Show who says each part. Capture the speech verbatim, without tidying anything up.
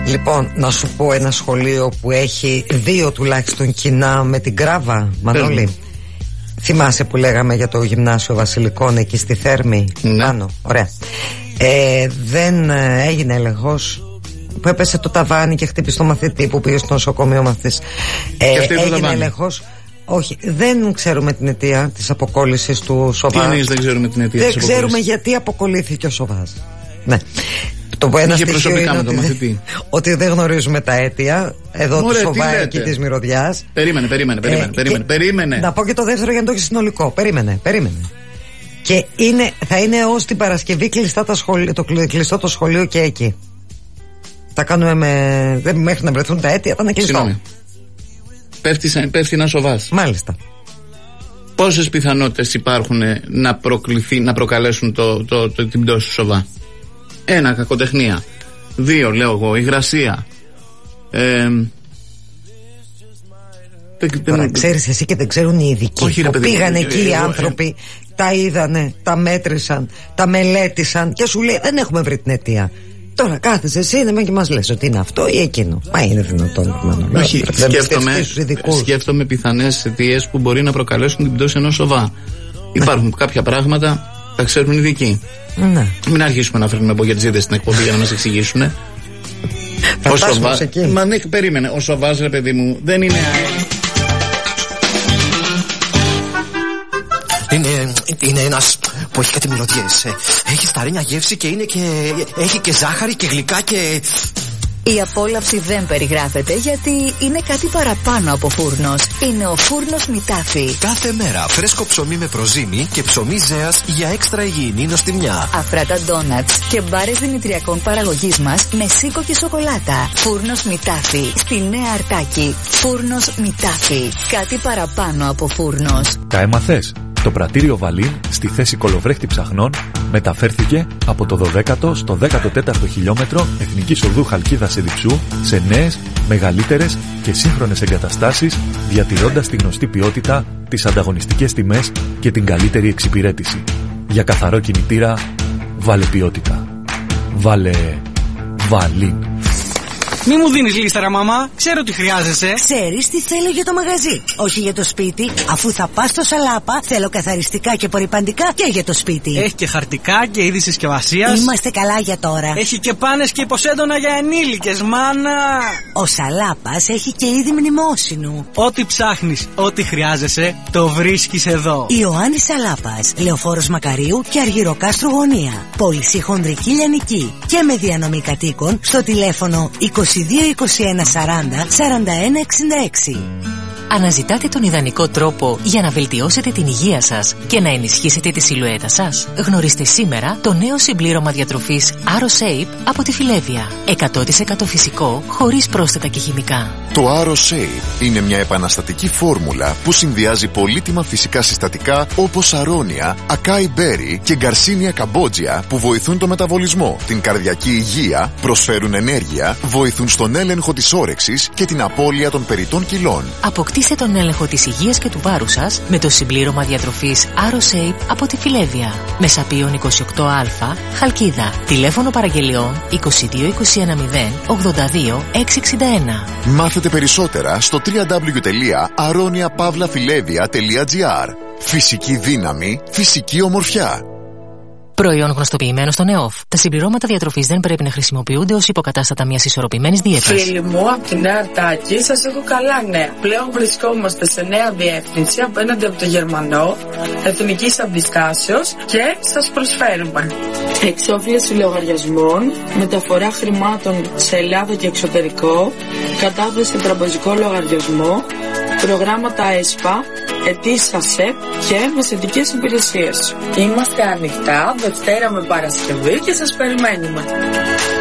Speaker 1: Λοιπόν, να σου πω ένα σχολείο που έχει δύο τουλάχιστον κοινά με την Κράβα, Μανώλη. Θυμάσαι που λέγαμε για το γυμνάσιο Βασιλικών εκεί στη Θέρμη?
Speaker 2: Ναι.
Speaker 1: Πάνω, ωραία. ε, Δεν έγινε έλεγχος που έπεσε το ταβάνι και χτύπησε το μαθητή που πήγε στο νοσοκομείο μαθητής. ε, Έγινε έλεγχος. Όχι, δεν ξέρουμε την αιτία της αποκόλλησης του Σοβά.
Speaker 2: Τι εννοείς δεν ξέρουμε την αιτία
Speaker 1: δεν
Speaker 2: της
Speaker 1: ξέρουμε
Speaker 2: αποκόλλησης?
Speaker 1: γιατί αποκολλήθηκε ο Σοβάς. Ναι. Το ένα
Speaker 2: είχε προσωπικά
Speaker 1: είναι
Speaker 2: με τον
Speaker 1: ότι,
Speaker 2: μαθητή.
Speaker 1: ότι δεν γνωρίζουμε τα αίτια εδώ του Σοβά εκεί της μυρωδιάς.
Speaker 2: Περίμενε, περίμενε, περίμενε,
Speaker 1: ε,
Speaker 2: περίμενε,
Speaker 1: και,
Speaker 2: περίμενε.
Speaker 1: Να πω και το δεύτερο για να το έχει συνολικό. Περίμενε, περίμενε. Και είναι, θα είναι ως την Παρασκευή κλειστά τα σχολεία, το κλειστό το σχολείο και εκεί. Θα κάνουμε με, δεν, μέχρι να βρεθούν τα αίτια θα είναι κλειστό.
Speaker 2: Συγγνώμη. Πέφτει, πέφτει ένα Σοβάς.
Speaker 1: Μάλιστα.
Speaker 2: Πόσες πιθανότητες υπάρχουν να, προκληθεί, να προκαλέσουν το, το, το, την πτώση του Σοβά? Ένα, κακοτεχνία. Δύο, λέω εγώ, υγρασία. Ε,
Speaker 1: Τώρα δεν... ξέρεις εσύ και δεν ξέρουν οι ειδικοί.
Speaker 2: Όχι, ρε, παιδί,
Speaker 1: πήγαν
Speaker 2: ε,
Speaker 1: εκεί
Speaker 2: ε,
Speaker 1: οι
Speaker 2: ε,
Speaker 1: άνθρωποι, ε, τα είδανε, τα μέτρησαν, τα μελέτησαν και σου λέει δεν έχουμε βρει την αιτία. Τώρα κάθεσαι εσύ ναι, και μας λες ότι είναι αυτό ή εκείνο. Μα είναι δυνατόν, Μανώλη?
Speaker 2: Όχι, σκέφτομαι, σκέφτομαι πιθανές αιτίες που μπορεί να προκαλέσουν την πτώση ενός Σοβά. Ναι. Υπάρχουν κάποια πράγματα, τα ξέρουν οι ειδικοί.
Speaker 1: Ναι.
Speaker 2: Μην αρχίσουμε να φέρνουμε μπογετζίδες στην εκπομπή για να μας εξηγήσουν.
Speaker 1: Θα
Speaker 2: ο
Speaker 1: φτάσουμε
Speaker 2: Σοβά...
Speaker 1: εκεί.
Speaker 2: Μα ναι, περίμενε. Ο Σοβάς, ρε παιδί μου, δεν είναι...
Speaker 3: Είναι, είναι ένας που έχει κάτι μυρωδιές. Έχει σταρένια γεύση και είναι και... έχει και ζάχαρη και γλυκά και...
Speaker 4: Η απόλαυση δεν περιγράφεται γιατί είναι κάτι παραπάνω από φούρνος. Είναι ο φούρνος Μητάφι.
Speaker 3: Κάθε μέρα φρέσκο ψωμί με προζύμι και ψωμί ζέας για έξτρα υγιεινή νοστιμιά.
Speaker 4: Αφράτα ντόνατς και μπάρες δημητριακών παραγωγής μας με σίκο και σοκολάτα. Φούρνος Μητάφι στη Νέα Αρτάκη. Φούρνος Μητάφι. Κάτι παραπάνω από φούρνος.
Speaker 5: Τα έμαθες? Το πρατήριο Βαλίν στη θέση κολοβρέχτη ψαχνών μεταφέρθηκε από το δωδέκατο στο δέκατο τέταρτο χιλιόμετρο Εθνικής Οδού Χαλκίδας Εδιψού σε νέες, μεγαλύτερες και σύγχρονες εγκαταστάσεις, διατηρώντας τη γνωστή ποιότητα, τις ανταγωνιστικές τιμές και την καλύτερη εξυπηρέτηση. Για καθαρό κινητήρα, βάλε ποιότητα. Βάλε Βαλίν.
Speaker 6: Μη μου δίνεις λίσταρα, μαμά. Ξέρω τι χρειάζεσαι.
Speaker 7: Ξέρεις τι θέλω για το μαγαζί, όχι για το σπίτι. Αφού θα πας στο Σαλάπα, θέλω καθαριστικά και απορρυπαντικά και για το σπίτι.
Speaker 6: Έχει και χαρτικά και είδη συσκευασίας.
Speaker 7: Είμαστε καλά για τώρα.
Speaker 6: Έχει και πάνες και υποσέντονα για ενήλικες, μάνα.
Speaker 7: Ο Σαλάπας έχει και είδη μνημόσυνου.
Speaker 6: Ό,τι ψάχνεις, ό,τι χρειάζεσαι, το βρίσκεις εδώ.
Speaker 7: Ιωάννης Σαλάπας, Λεωφόρος Μακαρίου και Αργυροκάστρου Γωνία. Πώληση χονδρική λιανική και με διανομή κατοίκων στο τηλέφωνο είκοσι δύο είκοσι ένα σαράντα σαράντα ένα εξήντα έξι.
Speaker 8: Αναζητάτε τον ιδανικό τρόπο για να βελτιώσετε την υγεία σας και να ενισχύσετε τη σιλουέτα σας? Γνωρίστε σήμερα το νέο συμπλήρωμα διατροφής AroShape από τη Φιλέβια. εκατό τοις εκατό φυσικό, χωρίς πρόσθετα και χημικά.
Speaker 9: Το AroShape είναι μια επαναστατική φόρμουλα που συνδυάζει πολύτιμα φυσικά συστατικά όπως αρώνια, ακάι μπέρι και γκαρσίνια καμπότζια που βοηθούν το μεταβολισμό, την καρδιακή υγεία, προσφέρουν ενέργεια, βοηθούν στον έλεγχο της όρεξης και την απώλεια των περιττών κιλών.
Speaker 8: Αποκτήστε τον έλεγχο της υγείας και του βάρους σας με το συμπλήρωμα διατροφής AroShape από τη Φιλέβια. Μεσαπίων είκοσι οκτώ α, Χαλκίδα. Τηλέφωνο παραγγελιών είκοσι δύο είκοσι ένα μηδέν ογδόντα δύο εξακόσια εξήντα ένα.
Speaker 9: Μάθετε περισσότερα στο double-u double-u double-u τελεία aronia pavla filevia τελεία gr. Φυσική δύναμη, φυσική ομορφιά.
Speaker 8: Προϊόν γνωστοποιημένο στον ΕΟΦ. Τα συμπληρώματα διατροφής δεν πρέπει να χρησιμοποιούνται ως υποκατάστατα μιας ισορροπημένης δίαιτας.
Speaker 10: Φίλοι μου, από τη Νέα Αρτάκη σας έχω καλά νέα. Πλέον βρισκόμαστε σε νέα διεύθυνση απέναντι από το Γερμανό, Εθνικής Αντιστάσεως και σας προσφέρουμε εξόφληση λογαριασμών, μεταφορά χρημάτων σε Ελλάδα και εξωτερικό, κατάθεση σε τραπεζικό λογαριασμό, προγράμματα ΕΣΠΑ, αιτήσεις ΑΣΕΠ και μεσαιτικές υπηρεσίες. Είμαστε ανοιχτά Δευτέρα με Παρασκευή και σας περιμένουμε.